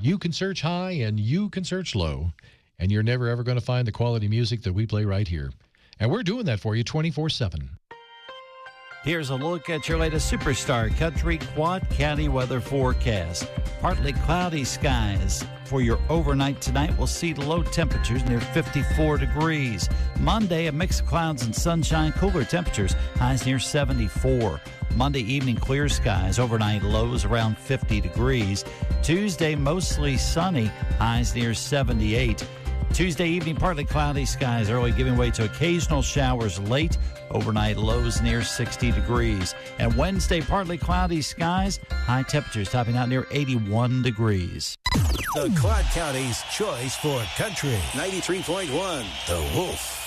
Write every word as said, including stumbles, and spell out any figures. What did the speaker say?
You can search high and you can search low, and you're never, ever going to find the quality music that we play right here. And we're doing that for you twenty-four seven. Here's a look at your latest Superstar Country Quad County weather forecast. Partly cloudy skies for your overnight tonight. We'll see low temperatures near fifty-four degrees. Monday, a mix of clouds and sunshine, cooler temperatures, highs near seventy-four. Monday evening, clear skies, overnight lows around fifty degrees. Tuesday, mostly sunny, highs near seventy-eight. Tuesday evening, partly cloudy skies, early giving way to occasional showers late. Overnight lows near sixty degrees. And Wednesday, partly cloudy skies, high temperatures topping out near eighty-one degrees. The Quad County's choice for country. ninety-three point one, The Wolf.